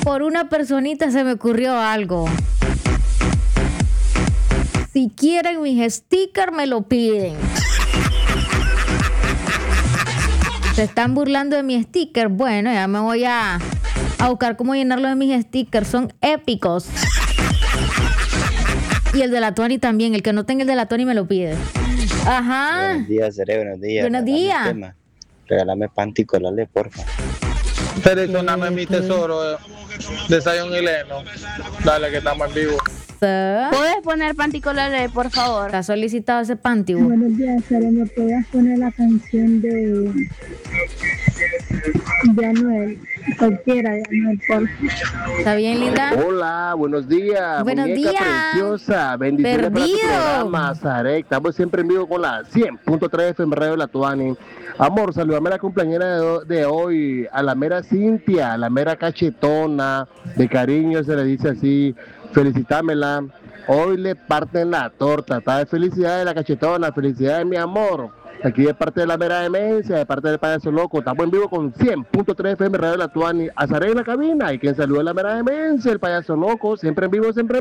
Por una personita se me ocurrió algo. Si quieren mis stickers, me lo piden. Se están burlando de mi sticker. Bueno, ya me voy a buscar cómo llenarlo de mis stickers. Son épicos. Y el de la Tony también. El que no tenga el de la Tony me lo pide. Ajá. Buenos días, Seré, buenos días. Buenos días. Regálame panty colale, porfa. Seleccioname mi tesoro de Zion y Leno. Dale, que estamos en vivo. ¿Puedes poner panticolare, por favor? Está solicitado ese panty. Buenos días, Sara. ¿Me puedes poner la canción de Anuel? Cualquiera de Anuel, por favor. ¿Está bien, linda? Hola, buenos días. Buenos muñeca días. Preciosa. Bendiciones para tu Perdido. programa, Sarek. Estamos siempre en vivo con la 100.3 FM Radio La Tuani. Amor, saludame a la cumpleañera de hoy, a la mera Cintia, a la mera cachetona, de cariño se le dice así. Felicitámela. Hoy le parten la torta. Está de felicidades la cachetona. Felicidades, mi amor. Aquí de parte de la mera demencia, de parte del payaso loco. Estamos en vivo con 100.3 FM Radio La Tuani. A Sarek en la cabina. Y quien saluda a la mera demencia, el payaso loco. Siempre en vivo, siempre en